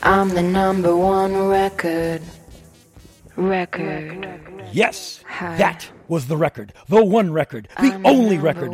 I'm the number one record. Yes, that was the record. The one record. The only record.